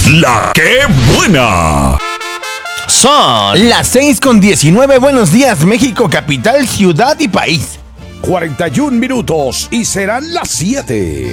La que buena. Son las 6:19. Buenos días, México, capital, ciudad y país. 41 minutos y serán las 7.